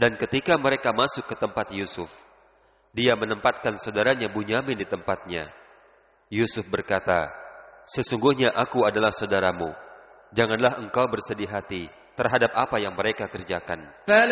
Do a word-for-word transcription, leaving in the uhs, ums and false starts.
Dan ketika mereka masuk ke tempat Yusuf, dia menempatkan saudaranya Bunyamin di tempatnya. Yusuf berkata, sesungguhnya aku adalah saudaramu. Janganlah engkau bersedih hati terhadap apa yang mereka kerjakan. فلما